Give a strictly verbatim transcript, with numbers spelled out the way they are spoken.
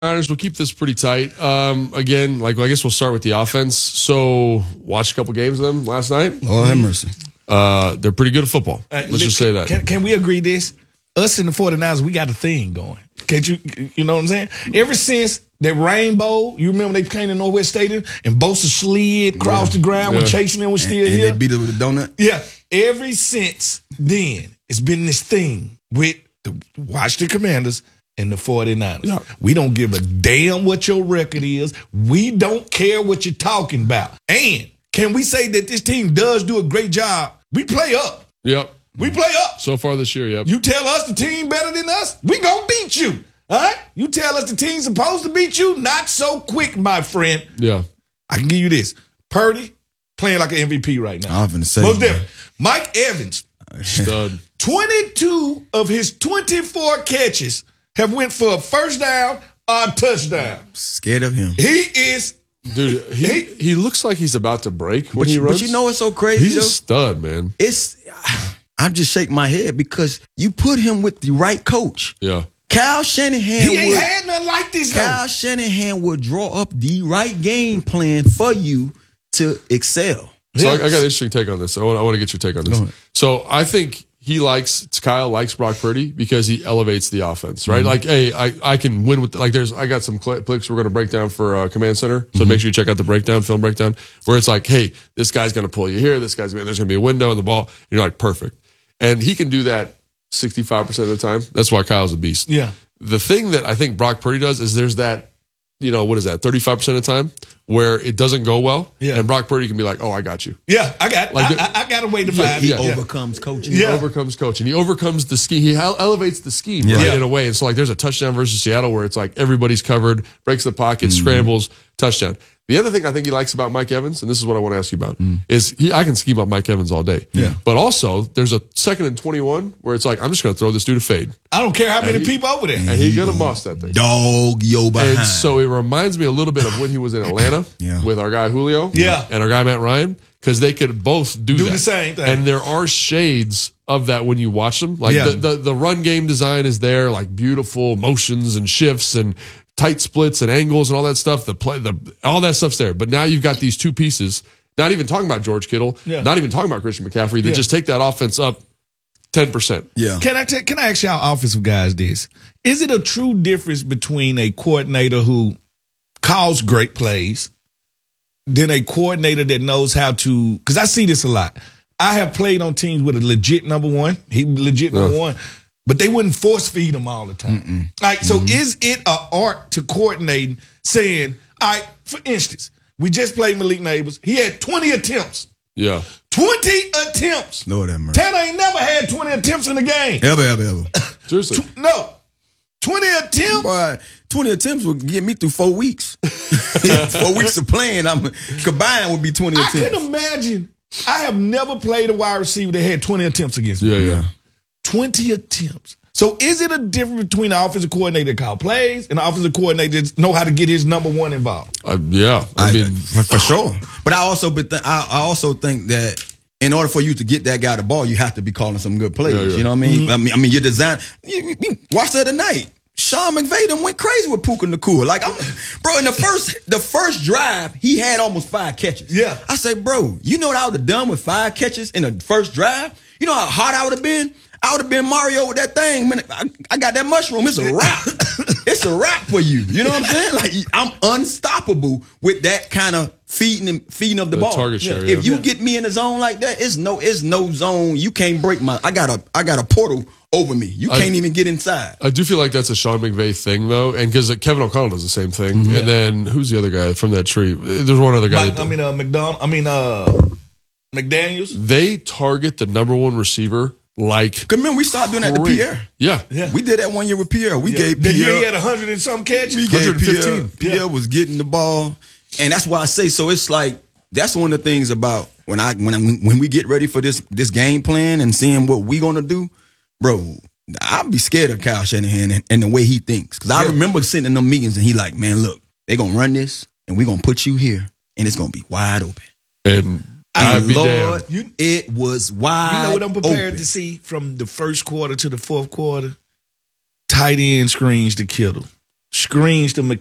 Niners will keep this pretty tight. Um, again, like I guess we'll start with the offense. So, watched a couple games of them last night. Lord have mercy. Uh, they're pretty good at football. Uh, Let's just say that. Can, can we agree this? Us and the 49ers, we got a thing going. Can't you? You know what I'm saying? Ever since that rainbow, you remember they came to Northwest Stadium and Bosa slid across Yeah. the ground when Yeah. chasing them was still And, and here. they beat it with a donut. Yeah. Ever since then, it's been this thing with the Washington Commanders and the 49ers. Yeah. We don't give a damn what your record is. We don't care what you're talking about. And can we say that this team does do a great job? We play up. Yep. We play up. So far this year, yep. You tell us the team better than us, we gonna beat you. All right? You tell us the team's supposed to beat you, not so quick, my friend. Yeah. I can give you this. Purdy playing like an M V P right now. I was gonna say, Most man. different. Mike Evans, Stud. twenty-two of his twenty-four catches have went for a first down or a touchdown. Scared of him. He is Dude, he, he looks like he's about to break when But, he you- runs. but you know what's so crazy? he's though? a stud, man. It's I'm just shaking my head because you put him with the right coach. Yeah. Kyle Shanahan he ain't would, had nothing like this though. Kyle Shanahan would draw up the right game plan for you to excel. So I, I Yeah. got an interesting take on this. I want, I want to get your take on this. Go ahead. So I think he likes Kyle likes Brock Purdy because he elevates the offense, Mm-hmm. right? Like, hey, I, I can win with like. There's I got some cl- clicks we're going to break down for uh, Command Center. So Mm-hmm. make sure you check out the breakdown, film breakdown, where it's like, hey, this guy's going to pull you here. This guy's there's going to be a window in the ball. And you're like, perfect, and he can do that sixty-five percent of the time. That's why Kyle's a beast. Yeah. The thing that I think Brock Purdy does is there's that, you know, what is that, thirty-five percent of the time where it doesn't go well. Yeah. And Brock Purdy can be like, oh, I got you. Yeah, I got Like I, the- I, I got a way to Yeah, find He it. yeah. overcomes coaching. He Yeah. overcomes coaching. He overcomes the scheme. He ele- elevates the scheme, Yeah. right, Yeah. in a way. And so, like, there's a touchdown versus Seattle where it's like everybody's covered, breaks the pocket, Mm-hmm. scrambles, touchdown. The other thing I think he likes about Mike Evans, and this is what I want to ask you about, is he. I can scheme up Mike Evans all day. Mm. Yeah. But also, there's a second and twenty-one where it's like, I'm just going to throw this dude a fade. I don't care how many he- people over there. And he's going to bust that thing. Dog yo behind. And so it reminds me a little bit of when he was in Atlanta Yeah. with our guy Julio Yeah. and our guy Matt Ryan, because they could both do, Do that. the same thing. And there are shades of that when you watch them. Like Yeah. the, the, the run game design is there, like beautiful motions and shifts and tight splits and angles and all that stuff. The play, the all that stuff's there. But now you've got these two pieces, not even talking about George Kittle, Yeah. not even talking about Christian McCaffrey, that Yeah. just take that offense up ten percent. yeah. Can I t- can I ask y'all offensive guys this? Is it a true difference between a coordinator who calls great plays than a coordinator that knows how to? Because I see this a lot. I have played on teams with a legit number one. He legit number one, but they wouldn't force feed him all the time. All right, so is it an art to coordinating? Saying, all right, for instance, we just played Malik Neighbors. He had twenty attempts. Yeah. twenty attempts. Lord have mercy. Tanner ain't never had twenty attempts in the game. Ever, ever, ever. Seriously. No. twenty attempts? Boy, twenty attempts would get me through four weeks. four weeks of playing, I'm combined would be twenty I attempts. can imagine. I have never played a wide receiver that had twenty attempts against me. Yeah, yeah. twenty attempts. So is it a difference between an offensive coordinator that call plays and an offensive coordinator that know how to get his number one involved? Uh, yeah. I, I mean, for, for sure. But I also, but th- I, I also think that in order for you to get that guy the ball, you have to be calling some good plays. Yeah, yeah. You know what I mean? I mean, I mean, your design. You, you watch the other night. Sean McVay done went crazy with Puka Nacua. Like, I'm, bro, in the first the first drive, he had almost five catches. Yeah. I say, bro, you know what I would have done with five catches in the first drive? You know how hot I would have been? I would have been Mario with that thing. Man, I, I got that mushroom. It's a wrap. It's a wrap for you. You know what I'm saying? Like, I'm unstoppable with that kind of feeding and feeding of the, The ball. target share, If yeah. you get me in the zone like that, it's no, it's no zone. You can't break my. I got a, I got a portal over me. You I- can't even get inside. I do feel like that's a Sean McVay thing, though, and because Kevin O'Connell does the same thing. Mm-hmm. And then who's the other guy from that tree? There's one other guy. Mike, that- I mean, uh, McDonald. I mean, uh, McDaniels. they target the number one receiver like Cause remember we started doing that to crazy. Pierre. Yeah. Yeah. We did that one year with Pierre. We gave The year he Pierre. had a hundred and some catches. We gave Pierre. one hundred fifteen. Pierre was getting the ball, and that's why I say so. It's like that's one of the things about when I when I, when we get ready for this this game plan and seeing what we gonna do, bro. I'd be scared of Kyle Shanahan and, and the way he thinks. Because I Yeah. remember sitting in them meetings and he like, man, look, they gonna run this and we gonna put you here and it's gonna be wide open. And I I'd be Lord, damned. You- it was wide. You know what I'm prepared open. to see from the first quarter to the fourth quarter? Tight end screens to Kittle. screens to